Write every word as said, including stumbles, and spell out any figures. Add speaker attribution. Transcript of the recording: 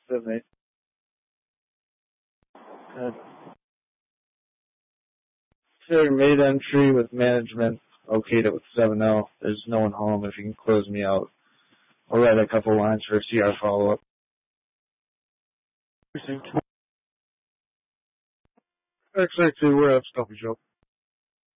Speaker 1: seven eight.
Speaker 2: Good.
Speaker 1: Sir, made entry with management. Okayed it with seven oh. There's no one home. If you can close me out. I'll write a couple lines for a C R follow-up.
Speaker 2: Received.
Speaker 1: X I two, warehouse, copy, Joe.